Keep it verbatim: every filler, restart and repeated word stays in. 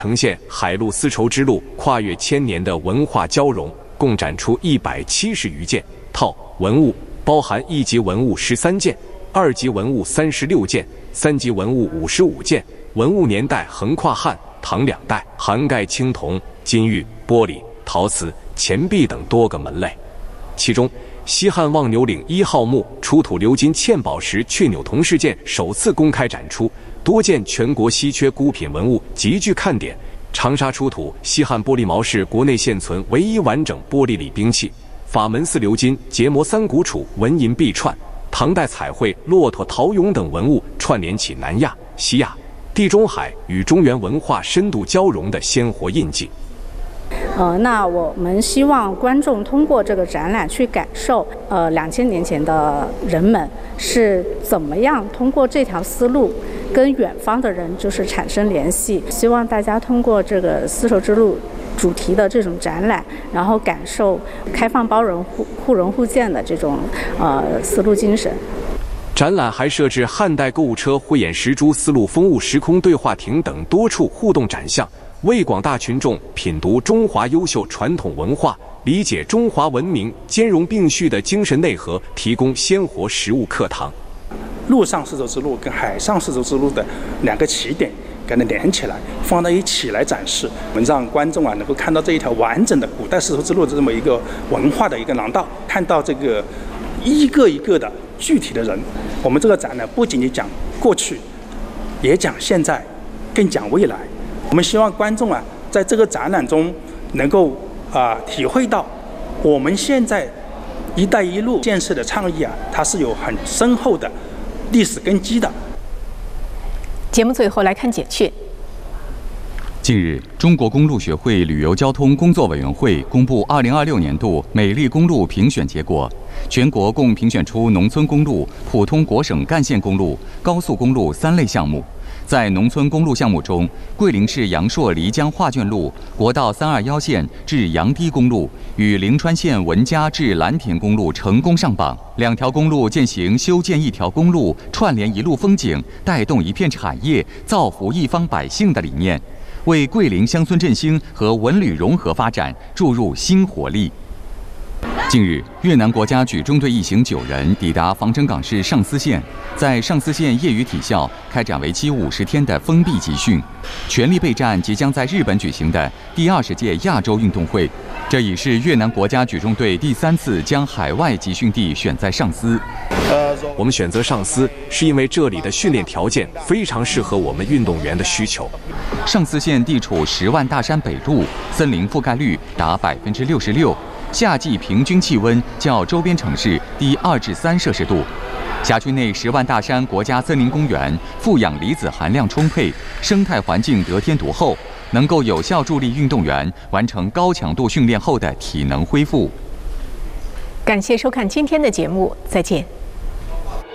呈现海陆丝绸之路跨越千年的文化交融，共展出一百七十余件套文物，包含一级文物十三件，二级文物三十六件，三级文物五十五件。文物年代横跨汉、唐两代，涵盖青铜、金玉、玻璃、陶瓷、钱币等多个门类。其中，西汉望牛岭一号墓出土鎏金嵌宝石雀钮铜事件首次公开展出，多件全国稀缺孤品文物极具看点。长沙出土西汉玻璃毛是国内现存唯一完整玻璃礼兵器。法门寺鎏金结膜三股杵纹银臂串，唐代彩绘骆驼、陶俑等文物串联起南亚、西亚、地中海与中原文化深度交融的鲜活印记。 呃，那我们希望观众通过这个展览去感受，呃，两千年前的人们是怎么样通过这条丝路跟远方的人就是产生联系。希望大家通过这个丝绸之路主题的这种展览，然后感受开放包容、互互融互鉴的这种呃丝路精神。 展览还设置汉代购物车、汇演石珠丝路风物时空对话亭等多处互动展项，为广大群众品读中华优秀传统文化、理解中华文明兼容并蓄的精神内核提供鲜活实物课堂。 陆上丝绸之路跟海上丝绸之路的两个起点给它连起来，放在一起来展示，我们让观众啊能够看到这一条完整的古代丝绸之路的这么一个文化的一个廊道，看到这个一个一个的具体的人。我们这个展呢，不仅仅讲过去，也讲现在，更讲未来。我们希望观众啊，在这个展览中能够啊、呃、体会到，我们现在“一带一路”建设的倡议啊，它是有很深厚的历史根基的。 节目最后来看简讯。 近日，中国公路学会旅游交通工作委员会公布二零二六年度美丽公路评选结果，全国共评选出农村公路、普通国省干线公路、高速公路三类项目。在农村公路项目中，桂林市阳朔漓江画卷路国道三二一线至阳堤公路与灵川县文家至蓝田公路成功上榜。两条公路践行修建一条公路，串联一路风景，带动一片产业，造福一方百姓的理念，为桂林乡村振兴和文旅融合发展注入新活力。近日，越南国家举重队一行九人抵达防城港市上思县，在上思县业余体校开展为期五十天的封闭集训，全力备战即将在日本举行的第二十届亚洲运动会。这已是越南国家举重队第三次将海外集训地选在上思。 我们选择上思，是因为这里的训练条件非常适合我们运动员的需求。 上思县地处十万大山北麓，森林覆盖率达百分之六十六。夏季平均气温较周边城市低二至三摄氏度。辖区内十万大山国家森林公园负氧离子含量充沛，生态环境得天独厚，能够有效助力运动员完成高强度训练后的体能恢复。 感谢收看今天的节目，再见。